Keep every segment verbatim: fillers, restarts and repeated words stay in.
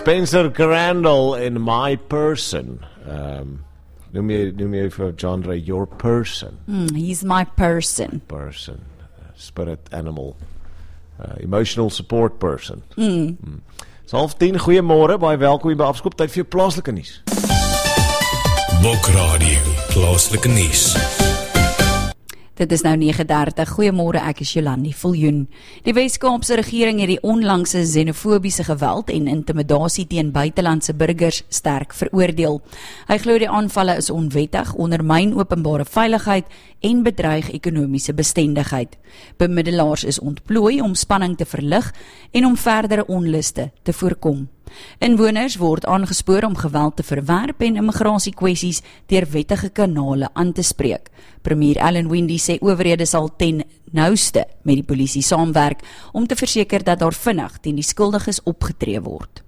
Spencer Crandall in My Person. Um, noem jy, noem jy vir genre Your Person. Mm, he's my person. Person. Uh, spirit animal. Uh, emotional support person. Mm. Mm. So half tien, goeiemôre, baie welkom hier by Afskop, tyd vir jou plaaslike nuus. Bokradio, plaaslike nuus. Dit is nou nege dertig. Goeiemôre, ek is Jolandi Viljoen. Die Wes-Kaapse regering het die onlangse xenofobiese geweld en intimidasie teen buitelandse burgers sterk veroordeel. Hy glo die aanvalle is onwettig, ondermyn openbare veiligheid en bedreig ekonomiese bestendigheid. Bemiddelaars is ontplooi om spanning te verlig en om verdere onluste te voorkom. Inwoners word aangespoor om geweld te verwerp en immigrasiekwessies deur wettige kanale aan te spreek. Premier Alan Windey sê owerhede sal ten nouste met die polisie saamwerk om te verseker dat daar vinnig teen die skuldiges opgetree word.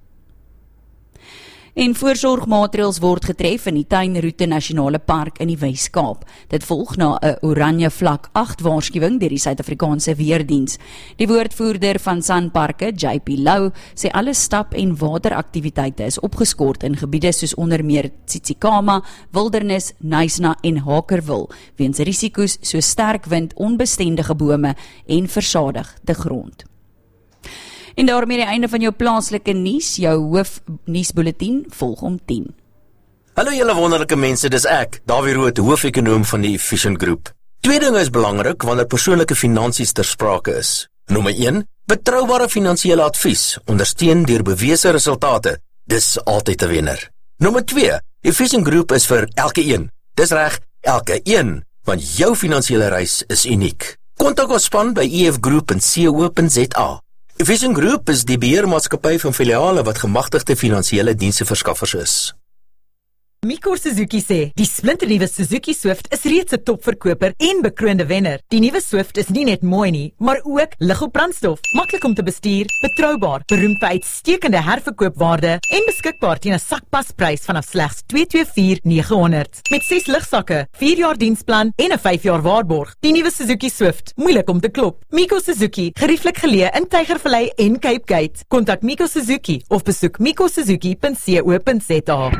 En voorsorgmaatreëls word getref in die Tuinroete Nasionale Park in die Wes-Kaap. Dit volg na 'n oranje vlak agt waarskuwing deur die Suid-Afrikaanse Weerdiens. Die woordvoerder van Sanparke, J P Lou, sê alle stap- en wateraktiwiteite is opgeskort in gebiede soos onder meer Tsitsikamma, Wildernis, Knysna en Hakerville, weens risiko's so sterk wind, onbestendige bome en versadigde grond. En daarmee die einde van jou plaaslike nuus, jou hoofnuusbulletin volg om tien. Hallo julle wonderlike mense, dis ek, Dawie Rood, hoofekonoom van die Efficient Group. Twee dinge is belangrik wanneer persoonlike finansies ter sprake is. Nommer een, betroubare finansiële advies, ondersteun deur bewese resultate. Dis altyd 'n wenner. Nommer twee, Efficient Group is vir elke een. Dis reg, elke een, want jou finansiële reis is uniek. Kontak ons span by e f group punt co punt z a. Efficient Group is die beheermaatskappy van filiale wat gemagtigde finansiële diensverskaffers is. Miko Suzuki sê, die splinternuwe Suzuki Swift is reeds 'n topverkoper en bekroonde wenner. Die nuwe Swift is nie net mooi nie, maar ook lig op brandstof, maklik om te bestuur, betroubaar, beroemd vir uitstekende herverkoopwaarde en beskikbaar teen 'n sakpasprys vanaf slegs twee twee vier nege honderd. Met ses ligsakke, vier jaar diensplan en 'n vyf jaar waarborg. Die nuwe Suzuki Swift, moeilik om te klop. Miko Suzuki, gerieflik geleë in Tygervallei en Cape Gate. Kontak Miko Suzuki of besoek miko suzuki punt co punt z a.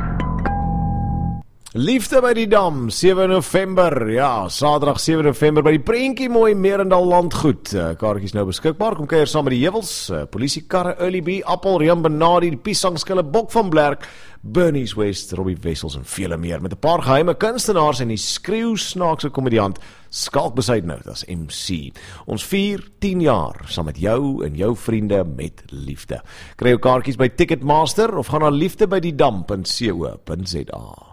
Liefde by die Dam, sewe November, ja, Saterdag sewe November by die Prentjie Mooi Merendal Landgoed. Uh, kaartjies nou beskikbaar, kom kuier saam met die heuwels, uh, polisiekarre, Early Bee, Appel, Rian Benadi, die Piesangskille, Bok van Blerk, Bernies West, Robbie Wessels en vele meer, met 'n paar geheime kunstenaars en die skreeu snaakse komediant Skalk Besuidnout as M C. Ons vier tien jaar saam met jou en jou vriende met liefde. Kry jou kaartjies by Ticketmaster of gaan na liefdebydidam punt co punt z a.